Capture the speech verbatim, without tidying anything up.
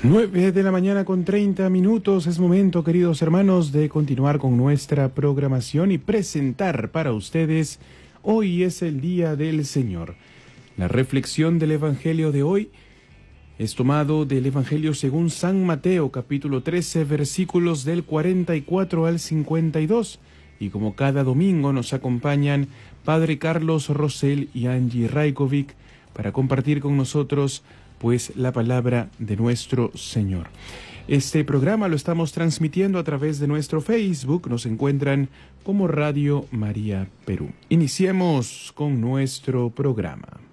Nueve de la mañana con treinta minutos. Es momento, queridos hermanos, de continuar con nuestra programación y presentar para ustedes Hoy es el Día del Señor. La reflexión del Evangelio de hoy es tomado del Evangelio según San Mateo, capítulo trece, versículos del cuarenta y cuatro al cincuenta y dos. Y como cada domingo nos acompañan Padre Carlos Rosell y Angie Rajkovic para compartir con nosotros pues la palabra de nuestro Señor. Este programa lo estamos transmitiendo a través de nuestro Facebook. Nos encuentran como Radio María Perú. Iniciemos con nuestro programa.